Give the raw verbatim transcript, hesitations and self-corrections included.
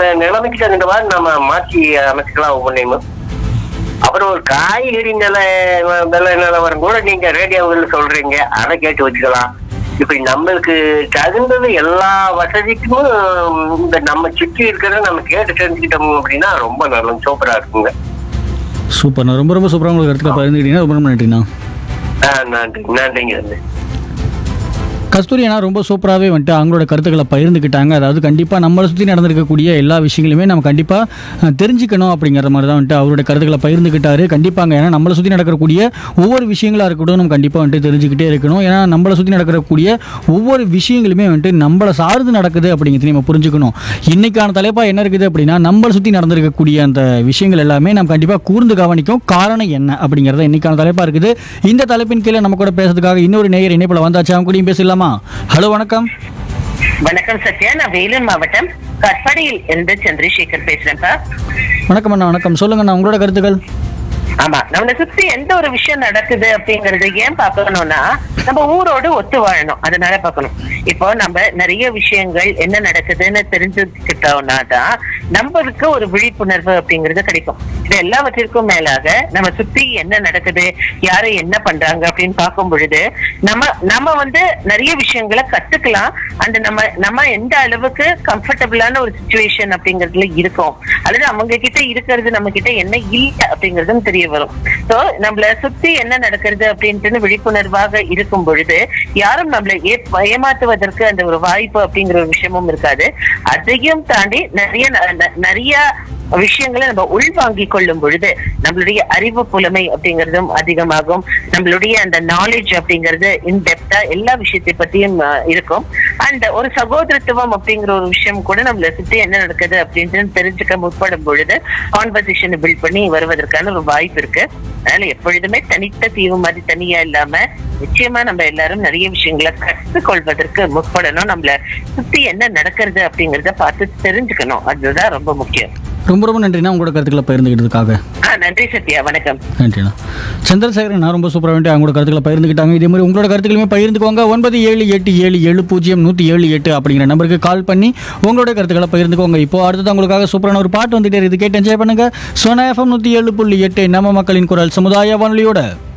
அந்த நிலைமைக்கு தகுந்த மாதிரி நம்ம மாற்றி அமைச்சுக்கலாம் ஒவ்வொன்றையும். அப்புறம் ஒரு காய்கறி நில விலை நிலவரம் கூட நீங்க ரேடியோவில் சொல்றீங்க, அதை கேட்டு வச்சுக்கலாம். இப்படி நம்மளுக்கு தகுந்தது எல்லா வசதிக்கும் இந்த நம்ம சுற்றி இருக்கிறத நம்ம கேட்டு தெரிஞ்சுக்கிட்டோம் அப்படின்னா ரொம்ப நல்ல சூப்பரா இருக்குங்க. சூப்பர்ண்ணா, ரொம்ப ரொம்ப சூப்பராக உங்களுக்கு கருத்துக்களை பகிர்ந்துக்கிட்டீங்கன்னா ரொம்ப ரொம்ப நன்றிண்ணா. ஆ நன்றி நன்றிங்க. கஸ்தூரி அண்ணா ரொம்ப சூப்பராகவே வந்துட்டு அவங்களோட கருத்துக்களை பகிர்ந்துக்கிட்டாங்க. அதாவது கண்டிப்பாக நம்மளை சுற்றி நடந்திருக்கக்கூடிய எல்லா விஷயங்களுமே நம்ம கண்டிப்பாக தெரிஞ்சுக்கணும் அப்படிங்கிற மாதிரி தான் வந்துட்டு அவரோட கருத்துக்களை பகிர்ந்துக்கிட்டாரு. கண்டிப்பாங்க, ஏன்னா நம்மளை சுற்றி நடக்கக்கூடிய ஒவ்வொரு விஷயங்களாக இருக்கட்டும் நம்ம கண்டிப்பாக வந்துட்டு தெரிஞ்சுக்கிட்டே இருக்கணும். ஏன்னா நம்மளை சுற்றி நடக்கக்கூடிய ஒவ்வொரு விஷயங்களுமே வந்துட்டு நம்மளை சார்ந்து நடக்குது அப்படிங்கிறது நம்ம புரிஞ்சுக்கணும். இன்றைக்கான தலைப்பாக என்ன இருக்குது அப்படின்னா, நம்மளை சுற்றி நடந்திருக்கக்கூடிய அந்த விஷயங்கள் எல்லாமே நம்ம கண்டிப்பாக கூர்ந்து கவனிக்கும் காரணம் என்ன அப்படிங்கிறத இன்றைக்கான தலைப்பாக இருக்குது. இந்த தலைப்பின் கீழே நம்ம கூட பேசுறதுக்காக இன்னொரு நேயர் இணைப்பில் வந்தாச்சு, அவங்க கூடயும் பேசலாமா? ஹலோ, வணக்கம். வணக்கம் சத்யா, நான் வேலூர் மாவட்டம் கட்பாடியில் இருந்து சந்திரசேகர் பேசுறேன்ப்பா. வணக்கம் அண்ணா. வணக்கம், சொல்லுங்க அண்ணா உங்களோட கருத்துக்கள். ஆமா, நம்மளை சுத்தி எந்த ஒரு விஷயம் நடக்குது அப்படிங்கறது ஏன் பாக்கணும்னா நம்ம ஊரோடு ஒத்து வாழணும், அதனால பாக்கணும். இப்போ நம்ம நிறைய விஷயங்கள் என்ன நடக்குதுன்னு தெரிஞ்சுக்கிட்டோம்னா தான் நம்மளுக்கு ஒரு விழிப்புணர்வு அப்படிங்கிறது கிடைக்கும். இது எல்லாவற்றிற்கும் மேலாக நம்ம சுத்தி என்ன நடக்குது, யாரு என்ன பண்றாங்க அப்படின்னு பார்க்கும் பொழுது நம்ம நம்ம வந்து நிறைய விஷயங்களை கத்துக்கலாம். அந்த நம்ம நம்ம எந்த அளவுக்கு கம்ஃபர்டபுளான ஒரு சிச்சுவேஷன் அப்படிங்கறதுல இருக்கோம், அல்லது அவங்க கிட்ட இருக்கிறது நம்ம கிட்ட என்ன இல்லை அப்படிங்கறதும் தெரிய வரும். சோ நம்மள சுத்தி என்ன நடக்கிறது அப்படின்ட்டு விழிப்புணர்வாக இருக்கும் பொழுது யாரும் நம்மள ஏமாத்துவதற்கு அந்த ஒரு வாய்ப்பு அப்படிங்கிற ஒரு விஷயமும் இருக்காது. அதையும் தாண்டி நிறைய நிறைய விஷயங்களை நம்ம உள்வாங்கிக் கொள்ளும் பொழுது நம்மளுடைய அறிவு புலமை அப்படிங்கறதும் அதிகமாகும். நம்மளுடைய அந்த நாலேஜ் அப்படிங்கிறது இன்டெப்தா எல்லா விஷயத்தை பத்தியும் இருக்கும். அண்ட் ஒரு சகோதரத்துவம் அப்படிங்கிற ஒரு விஷயம் கூட நம்மள சுத்தி என்ன நடக்குது அப்படின்னு தெரிஞ்சுக்க முற்படும் பொழுது கான்வர்சேஷன் பில்ட் பண்ணி வருவதற்கான ஒரு வாய்ப்பு இருக்கு. அதனால எப்பொழுதுமே தனித்த தீவு மாதிரி தனியா இல்லாம நிச்சயமா நம்ம எல்லாரும் நிறைய விஷயங்களை கற்றுக்கொள்வதற்கு முற்படணும். நம்மள சுத்தி என்ன நடக்கிறது அப்படிங்கறத பார்த்து தெரிஞ்சுக்கணும், அதுதான் ரொம்ப முக்கியம். ரொம்ப ரொம்ப நன்றிண்ணா உங்களோட கருத்துக்களை பகிர்ந்துக்கிட்டதுக்காக. நன்றி சத்யா, வணக்கம். நன்றிண்ணா. சந்திரசேகரன் நான் ரொம்ப சூப்பராக வேண்டிய அவங்களோட கருத்துக்களை பகிர்ந்துக்கிட்டாங்க. இதே மாதிரி உங்களோட கருத்துக்களுமே பகிர்ந்துக்கோங்க. ஒன்பது ஏழு எட்டு ஏழு ஏழு பூஜ்ஜியம் நூற்றி ஏழு எட்டு அப்படிங்கிற நம்பருக்கு கால் பண்ணி உங்களோட கருத்துக்களை பகிர்ந்துக்கோங்க. இப்போ அடுத்தது உங்களுக்காக சூப்பரான ஒரு பாட்டு வந்துட்டே இருக்குது, கேட்டு என்ஜாய் பண்ணுங்க. சோனா எஃப்எம் நூற்றி ஏழு புள்ளி எட்டு நம்ம மக்களின் குரல் சமுதாய வானொலியோட